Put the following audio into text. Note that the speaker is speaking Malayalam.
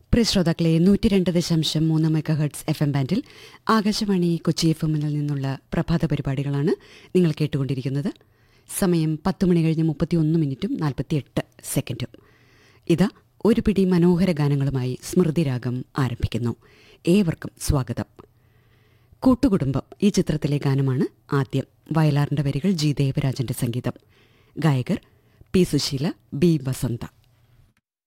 പ്രിയ ശ്രോതാക്കളെ 102.3 മെഗാഹെർട്സ് FM ബാൻഡിൽ ആകാശവാണി കൊച്ചി FM-ൽ നിന്നുള്ള പ്രഭാത പരിപാടികളാണ് നിങ്ങൾ കേട്ടുകൊണ്ടിരിക്കുന്നത്. സമയം 10 മണി കഴിഞ്ഞ് 31:48. ഇതാ ഒരു പിടി മനോഹര ഗാനങ്ങളുമായി സ്മൃതിരാഗം ആരംഭിക്കുന്നു. ഏവർക്കും സ്വാഗതം. കൂട്ടുകുടുംബം ഈ ചിത്രത്തിലെ ഗാനമാണ് ആദ്യം. വയലാറിന്റെ വരികൾ ജി ദേവരാജന്റെ സംഗീതം. ഗായകർ പി സുശീല, ബി വസന്ത.